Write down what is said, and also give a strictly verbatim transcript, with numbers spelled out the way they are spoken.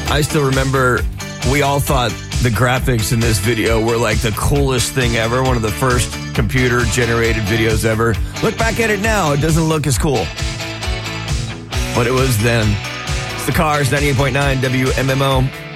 I still remember we all thought the graphics in this video were like the coolest thing ever. One of the first computer-generated videos ever. Look back at it now. It doesn't look as cool. But it was then. It's the Cars, ninety-eight point nine W M M O.